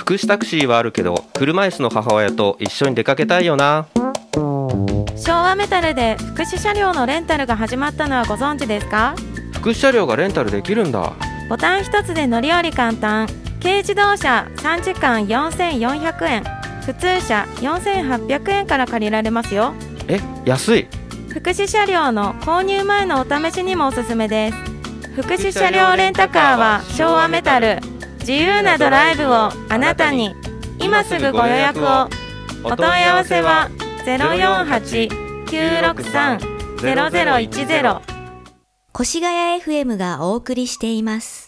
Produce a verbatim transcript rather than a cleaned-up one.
福祉タクシーはあるけど、車椅子の母親と一緒に出かけたいよな。 昭和メタルで福祉車両のレンタルが始まったのはご存知ですか？ 福祉車両がレンタルできるんだ。 ボタン一つで乗り降り簡単。軽自動車さんじかんよんせんよんひゃくえん、普通車よんせんはっぴゃくえんから借りられますよ。 え、安い。 福祉車両の購入前のお試しにもおすすめです。福祉車両レンタカーは昭和メタル。自由なドライブをあなたに。今すぐご予約を。お問い合わせは ゼロよんはち きゅうろくさん ゼロゼロいちゼロ。 越谷 エフエム がお送りしています。